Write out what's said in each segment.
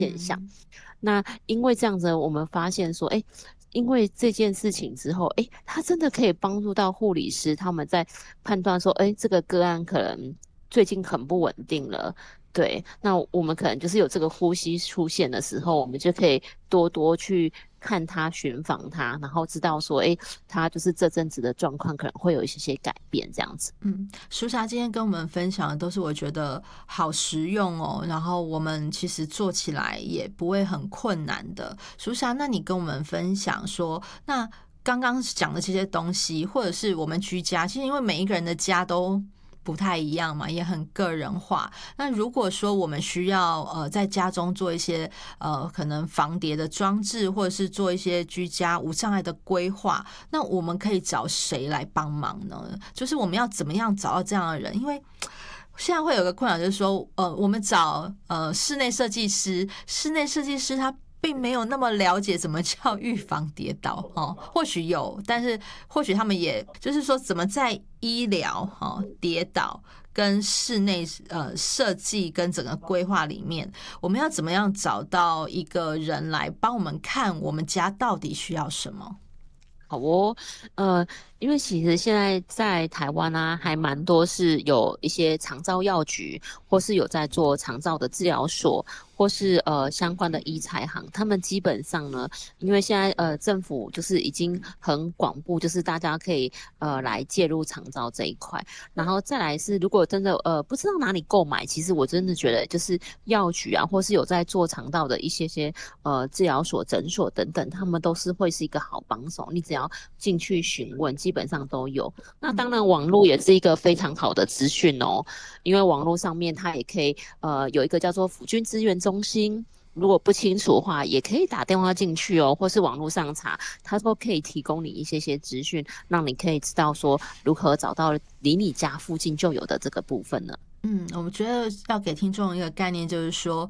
现象。 嗯那因为这样子，我们发现说，因为这件事情之后，它真的可以帮助到护理师他们在判断说，这个个案可能最近很不稳定了。对，那我们可能就是有这个呼吸出现的时候，我们就可以多多去看他、寻访他，然后知道说，他就是这阵子的状况可能会有一些改变，这样子。 嗯，舒霞今天跟我们分享的都是我觉得好实用哦，然后我们其实做起来也不会很困难的。舒霞，那你跟我们分享说，那刚刚讲的这些东西，或者是我们居家，其实因为每一个人的家都不太一样嘛，也很个人化。那如果说我们需要在家中做一些可能防跌的装置，或者是做一些居家无障碍的规划，那我们可以找谁来帮忙呢？就是我们要怎么样找到这样的人？因为现在会有个困扰，就是说，我们找室内设计师，室内设计师他并没有那么了解怎么叫预防跌倒哦，或许有，但是或许他们也就是说，怎么在医疗跌倒跟室内设计跟整个规划里面，我们要怎么样找到一个人来帮我们看我们家到底需要什么？ 好哦，呃，因为其实现在在台湾啊，还蛮多是有一些长照药局，或是有在做长照的治疗所，或是相关的医材行，他们基本上呢，因为现在政府就是已经很广布，就是大家可以来介入长照这一块，然后再来是如果真的不知道哪里购买，其实我真的觉得就是药局啊，或是有在做长照的一些治疗所、诊所等等，他们都是会是一个好帮手。你只要进去询问，基本上都有。那当然，网络也是一个非常好的资讯哦，因为网络上面它也可以有一个叫做辅军资源中心。如果不清楚的话，也可以打电话进去哦，或是网络上查，它都可以提供你一些资讯，让你可以知道说如何找到离你家附近就有的这个部分呢。 我们觉得要给听众一个概念，就是说，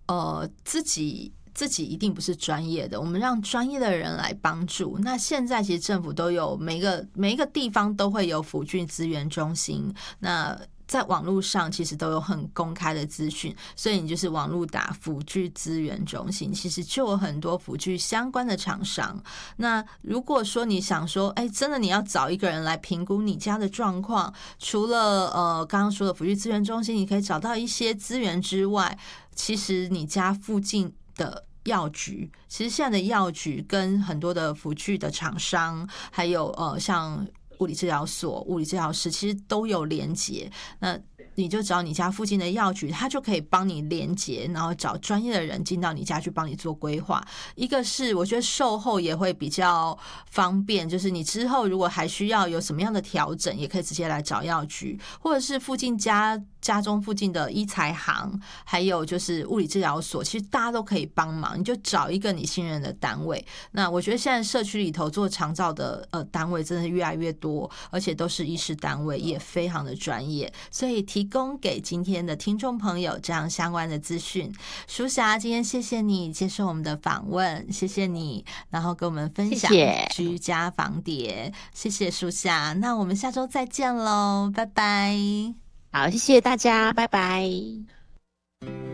自己一定不是专业的，我们让专业的人来帮助。那现在其实政府都有每一个地方都会有辅具资源中心，那在网络上其实都有很公开的资讯，所以你就是网络打辅具资源中心，其实就有很多辅具相关的厂商。那如果说你想说，真的你要找一个人来评估你家的状况，除了刚刚说的辅具资源中心，你可以找到一些资源之外，其实你家附近的药局，其实现在的药局跟很多的辅具的厂商，还有像物理治疗所、物理治疗师，其实都有连结。那你就找你家附近的药局，他就可以帮你连结，然后找专业的人进到你家去帮你做规划。一个是我觉得售后也会比较方便，就是你之后如果还需要有什么样的调整，也可以直接来找药局，或者是附近家中附近的医材行，还有就是物理治疗所，其实大家都可以帮忙，你就找一个你信任的单位。那我觉得现在社区里头做长照的单位真的越来越多，而且都是医师单位，也非常的专业，所以提供给今天的听众朋友这样相关的资讯。舒霞，今天谢谢你接受我们的访问，谢谢你，然后跟我们分享谢谢， 居家防谍，谢谢舒霞。那我们下周再见喽，拜拜。 好，谢谢大家，拜拜。